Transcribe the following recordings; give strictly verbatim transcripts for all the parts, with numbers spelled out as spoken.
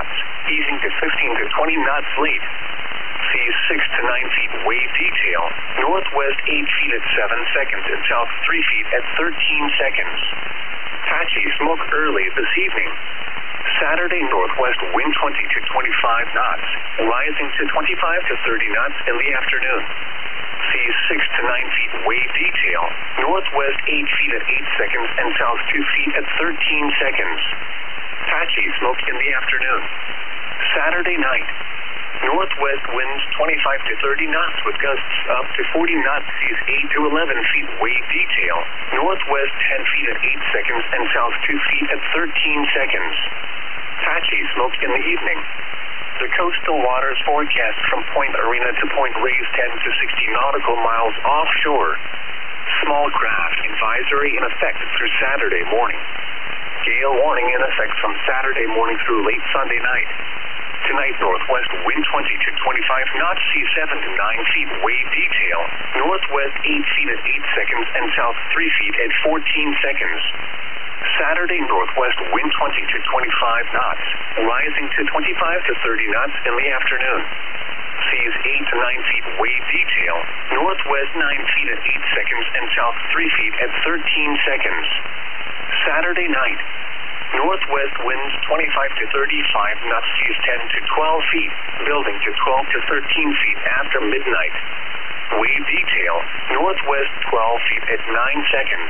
knots, easing to fifteen to twenty knots late. Seas six to nine feet wave detail, northwest eight feet at seven seconds and south three feet at thirteen seconds. Patchy smoke early this evening. Saturday northwest wind twenty to twenty-five knots, rising to twenty-five to thirty knots in the afternoon. Seas six to nine feet wave detail, northwest eight feet at eight seconds and south two feet at thirteen seconds. Patchy smoke in the afternoon. Saturday night, northwest winds twenty-five to thirty knots with gusts up to forty knots, seas eight to eleven feet wave detail, northwest ten feet at eight seconds and south two feet at thirteen seconds. Patchy smoke in the evening. The coastal waters forecast from Point Arena to Point Reyes ten to sixty nautical miles offshore. Small craft advisory in effect through Saturday morning. Gale warning in effect from Saturday morning through late Sunday night. Tonight, northwest wind twenty to twenty-five knots, seas seven to nine feet wave detail, northwest eight feet at eight seconds and south three feet at fourteen seconds. Saturday, northwest wind twenty to twenty-five knots, rising to twenty-five to thirty knots in the afternoon. Seas eight to nine feet wave detail, northwest nine feet at eight seconds and south three feet at thirteen seconds. Saturday night, northwest winds twenty-five to thirty-five knots, seas ten to twelve feet, building to twelve to thirteen feet after midnight. Wave detail, northwest twelve feet at nine seconds.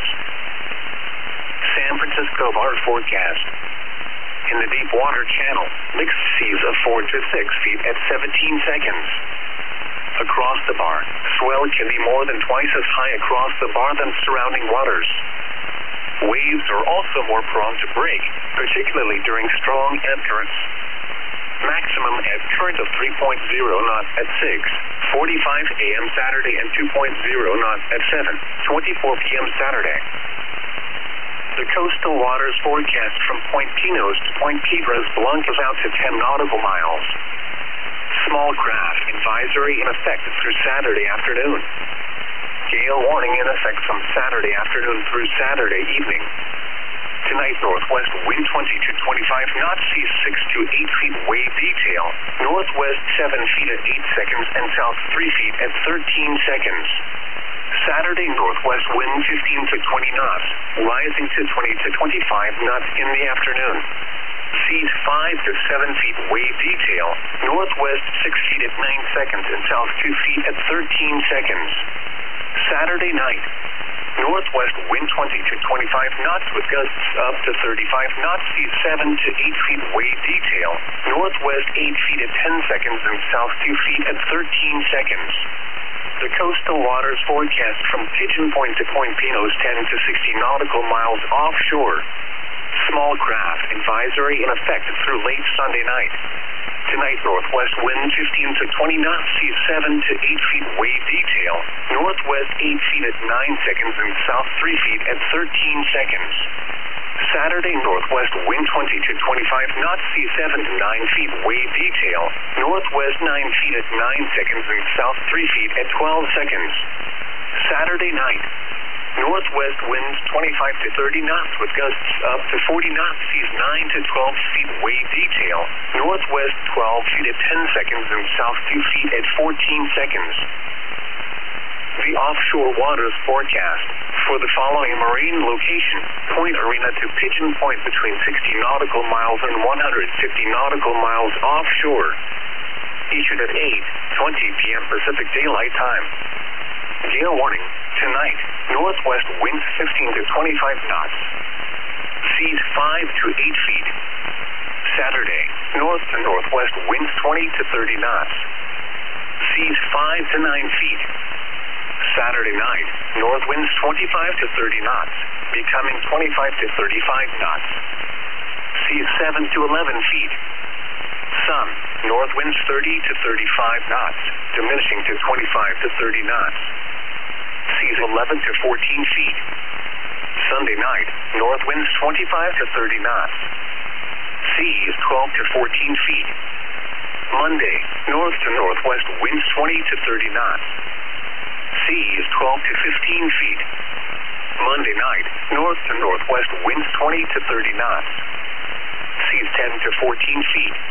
San Francisco bar forecast. In the deep water channel, mixed seas of four to six feet at seventeen seconds. Across the bar, swell can be more than twice as high across the bar than surrounding waters. Waves are also more prone to break, particularly during strong ebb currents. Maximum ebb current of three point zero knots at six forty-five a m Saturday and two point zero knots at seven twenty-four p m Saturday. The coastal waters forecast from Point Pinos to Point Piedras Blancas out to ten nautical miles. Small craft advisory in effect through Saturday afternoon. Gale warning in effect from Saturday afternoon through Saturday evening. Tonight, northwest wind twenty to twenty-five knots, seas six to eight feet wave detail, northwest seven feet at eight seconds and south three feet at thirteen seconds. Saturday, northwest wind fifteen to twenty knots, rising to twenty to twenty-five knots in the afternoon. Seas five to seven feet wave detail, northwest six feet at nine seconds and south two feet at thirteen seconds. Saturday night, northwest wind twenty to twenty-five knots with gusts up to thirty-five knots, seas seven to eight feet wave detail, northwest eight feet at ten seconds and south two feet at thirteen seconds. The coastal waters forecast from Pigeon Point to Point Pinos ten to sixty nautical miles offshore. Small craft advisory in effect through late Sunday night. Tonight, northwest wind fifteen to twenty knots, seas seven to eight feet wave detail, northwest eight feet at nine seconds and south three feet at thirteen seconds. Saturday, northwest wind twenty to twenty-five knots, seas seven to nine feet wave detail, northwest nine feet at nine seconds and south three feet at twelve seconds. Saturday night, northwest winds twenty-five to thirty knots with gusts up to forty knots, seas nine to twelve feet wave detail, northwest twelve feet at ten seconds and south two feet at fourteen seconds. The offshore waters forecast for the following marine location: Point Arena to Pigeon Point between sixty nautical miles and one hundred fifty nautical miles offshore. Issued at eight twenty p m Pacific Daylight Time. Gale warning tonight: northwest winds fifteen to twenty-five knots. Seas five to eight feet. Saturday, north to northwest winds twenty to thirty knots. Seas five to nine feet. Saturday night, north winds twenty-five to thirty knots, becoming twenty-five to thirty-five knots. Seas seven to eleven feet. Sun, north winds thirty to thirty-five knots, diminishing to twenty-five to thirty knots. Seas eleven to fourteen feet. Sunday night, north winds twenty-five to thirty knots. Seas twelve to fourteen feet. Monday, north to northwest winds twenty to thirty knots. Seas twelve to fifteen feet. Monday night, north to northwest winds twenty to thirty knots. Seas ten to fourteen feet.